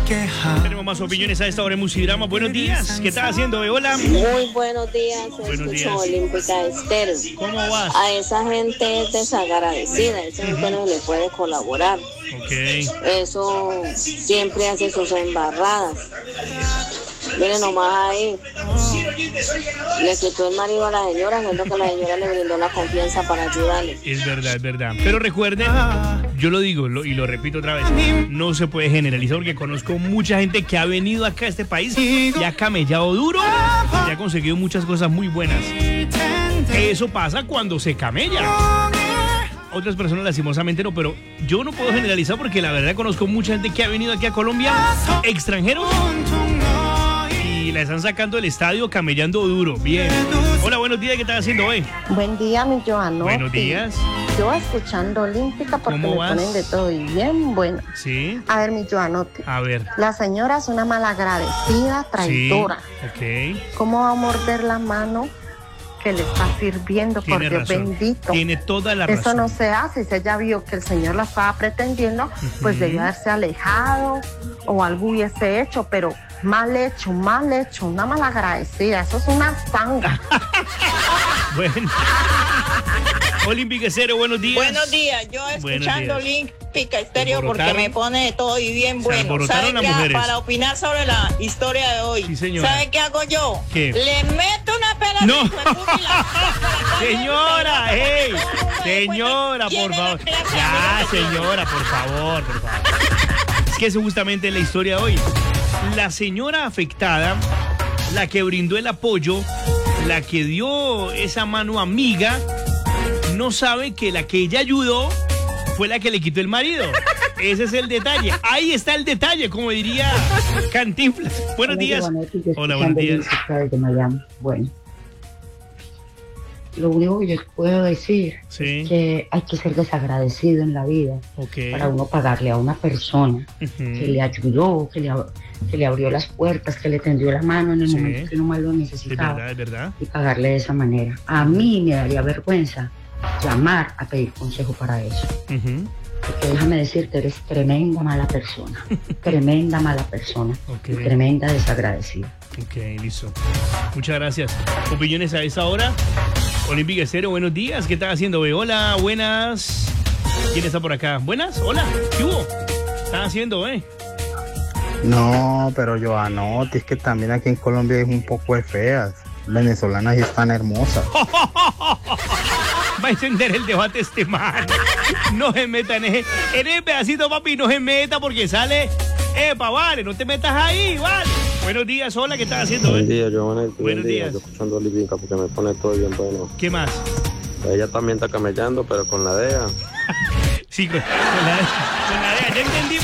Tenemos más opiniones a esta hora en Musidrama. Buenos días. ¿Qué estás haciendo, Hola? Muy buenos días. Buenos días. Escucho Olímpica Estéreo. ¿Cómo vas? A esa gente es desagradecida. A esa gente no le puede colaborar. Ok. Eso siempre hace sus embarradas. Miren nomás ahí. Le quitó el marido a la señora, siendo que la señora le brindó la confianza para ayudarle. Es verdad, es verdad. Pero recuerden, yo lo digo y lo repito otra vez, no se puede generalizar porque conozco mucha gente que ha venido acá a este país y ha camellado duro y ha conseguido muchas cosas muy buenas. Eso pasa cuando se camella. Otras personas lastimosamente no, pero yo no puedo generalizar porque la verdad conozco mucha gente que ha venido aquí a Colombia, extranjeros, y la están sacando del estadio camellando duro. Bien. Hola, buenos días, ¿qué estás haciendo hoy? Buen día, mi Joanotti. Buenos días. Yo escuchando Olímpica porque ¿Cómo me vas? ponen de todo y bien bueno. Sí. A ver, mi Joanotti. A ver. La señora es una malagradecida, traidora. Sí. Ok. ¿Cómo va a morder la mano que le está sirviendo? Por Tiene Dios razón. bendito. Tiene toda la razón. Eso no se hace. Si ella vio que el señor la estaba pretendiendo, pues debió haberse alejado o algo hubiese hecho, pero mal hecho, una malagradecida. Eso es una zanga. Bueno. Olímpica Estéreo, buenos días. Buenos días, yo escuchando Olímpica Estéreo porque me pone de todo y bien bueno. ¿Sabe qué? Para opinar sobre la historia de hoy. Sí, señora. ¿Sabe qué hago yo? ¿Qué? Le meto una pelota. No. Y la... Señora, hey, señora, por favor. Ya, señora, por favor. Es que eso justamente es la historia de hoy. La señora afectada, la que brindó el apoyo, la que dio esa mano amiga, no sabe que la que ella ayudó fue la que le quitó el marido. Ese es el detalle. Ahí está el detalle, como diría Cantinflas. Buenos días. Hola, buenos días. De Miami. Bueno, lo único que yo puedo decir es que hay que ser desagradecido en la vida para uno pagarle a una persona que le ayudó, que le abrió las puertas, que le tendió la mano en el momento que uno más lo necesitaba. Es verdad. Y pagarle de esa manera. A mí me daría vergüenza llamar a pedir consejo para eso. Porque déjame decirte, eres tremenda mala persona. Tremenda mala persona. Y tremenda desagradecida. Ok, listo. Muchas gracias. ¿Opiniones a esa hora? Olímpica Estéreo, buenos días. ¿Qué estás haciendo, ve? Hola, buenas. ¿Quién está por acá? ¿Buenas? Hola. ¿Qué hubo? ¿Qué estás haciendo, No, pero Joanotti, es que también aquí en Colombia es un poco de feas. Venezolanas y están hermosas. Va a encender el debate este man. No se meta en ese pedacito, papi, no se meta porque sale. Vale, no te metas ahí, vale. Buenos días, hola, ¿qué estás haciendo? Buen día, Giovanni. Buenos días. Yo escuchando Olímpica porque me pone todo bien bueno. ¿Qué más? Ella también está camellando, pero con la DEA. Sí, con la DEA, ya entendí.